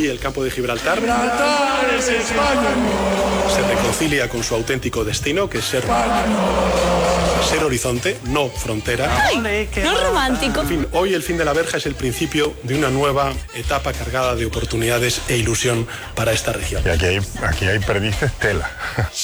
Hoy el campo de Gibraltar es España. se reconcilia con su auténtico destino, que es ser horizonte, no frontera. ¡Ay, no romántico! En fin, hoy el fin de la verja es el principio de una nueva etapa cargada de oportunidades e ilusión para esta región. Y aquí hay perdices tela.